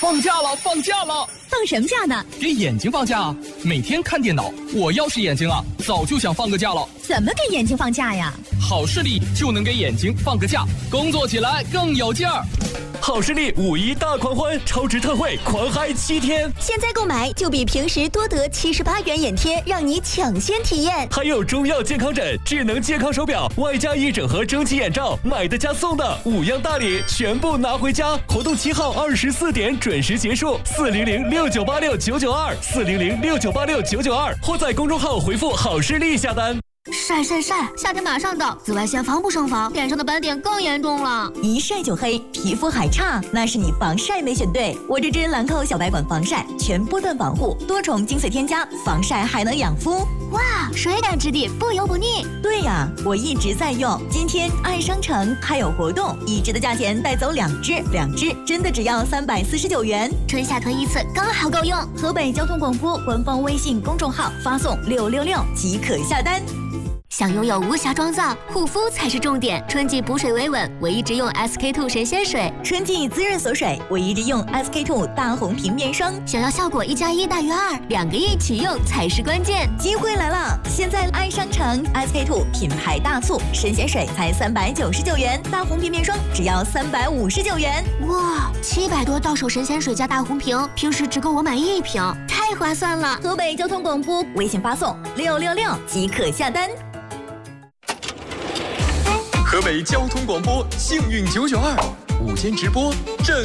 放假了，放假了！ 放什么假呢？ 给眼睛放假啊！每天看电脑，我要是眼睛啊，早就想放个假了。 怎么给眼睛放假呀？ 好视力就能给眼睛放个假，工作起来更有劲儿。 好视力5·1大狂欢，超值特惠，狂嗨7天！ 现在购买就比平时多得78元眼贴，让你抢先体验。 还有中药健康枕、智能健康手表，外加1整盒蒸汽眼罩，买的加送的，5样大礼全部拿回家！活动7号24点准时结束，400698699240069869992，或在公众号回复好视力下单。 晒晒晒！夏天马上到，紫外线防不胜防，脸上的斑点更严重了。 一晒就黑，皮肤还差，那是你防晒没选对。我这支兰蔻小白管防晒，全波段防护，多重精粹添加，防晒还能养肤。 哇，水感质地，不油不腻。 对呀，我一直在用。今天爱商城还有活动，1支的价钱带走2支，2支真的只要349元。 春夏囤一次刚好够用。 河北交通广播官方微信公众号发送666即可下单。 想拥有无瑕妆造，护肤才是重点。春季补水维稳，我一直用 SK2 神仙水； 春季滋润锁水，我一直用 SK2 大红瓶面霜。 想要效果1+1大于2，2个一起用才是关键。 机会来了！现在爱商城 SK2 品牌大促，神仙水才399元，大红瓶面霜只要359元。 哇，700多到手神仙水加大红瓶，平时只够我买1瓶，太划算了！ 河北交通广播微信发送666即可下单。 河北交通广播幸运992午间直播正